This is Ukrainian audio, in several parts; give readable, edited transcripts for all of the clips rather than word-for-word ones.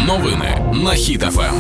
Новини на Хіт ФМ.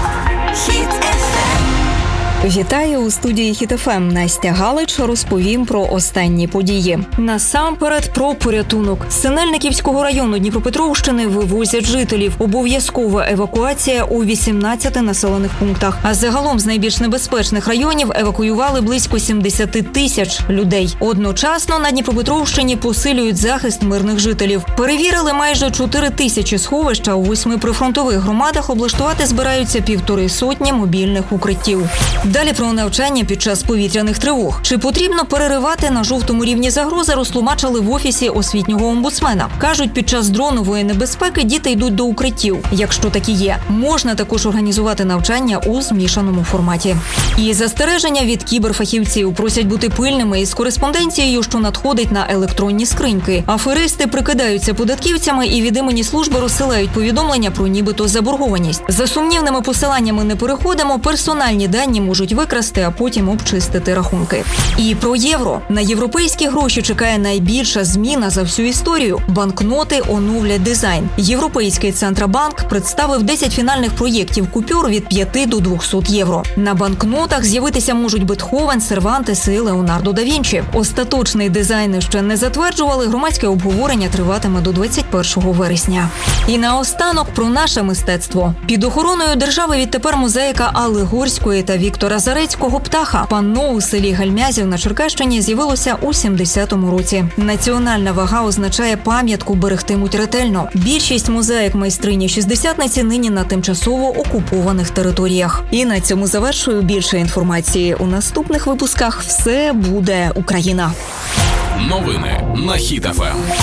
Вітаю у студії Хіт ФМ. Настя Галич розповім про останні події. Насамперед про порятунок. З Синельниківського району Дніпропетровщини вивозять жителів. Обов'язкова евакуація у 18 населених пунктах. А загалом з найбільш небезпечних районів евакуювали близько 70 тисяч людей. Одночасно на Дніпропетровщині посилюють захист мирних жителів. Перевірили майже 4 тисячі сховищ, а у 8 прифронтових громадах облаштувати збираються 150 мобільних укриттів. Далі про навчання під час повітряних тривог. Чи потрібно переривати на жовтому рівні загрози, розтлумачили в Офісі освітнього омбудсмена. Кажуть, під час дронової небезпеки діти йдуть до укриттів. Якщо такі є, можна також організувати навчання у змішаному форматі. І застереження від кіберфахівців просять бути пильними із кореспонденцією, що надходить на електронні скриньки. Аферисти прикидаються податківцями і від імені служби розсилають повідомлення про нібито заборгованість. За сумнівними посиланнями не переходимо, персональні дані можуть викрасти, а потім обчистити рахунки. І про євро. На європейські гроші чекає найбільша зміна за всю історію. Банкноти оновлять дизайн. Європейський Центробанк представив 10 фінальних проєктів купюр від 5 до 200 євро. На банкнотах з'явитися можуть Бетховен, Сервантес і Леонардо да Вінчі. Остаточний дизайн ще не затверджували, громадське обговорення триватиме до 21 вересня. І наостанок про наше мистецтво. Під охороною держави відтепер мозаїка Алли Горської та Віктора Зарецького «Птаха». Панно у селі Гальмязів на Черкащині з'явилося у 70-му році. Національна вага означає пам'ятку берегтимуть ретельно. Більшість мозаїк майстрині шістдесятниці нині на тимчасово окупованих територіях. І на цьому завершую. Більше інформації у наступних випусках. Все буде Україна. Новини на Хіт ФМ.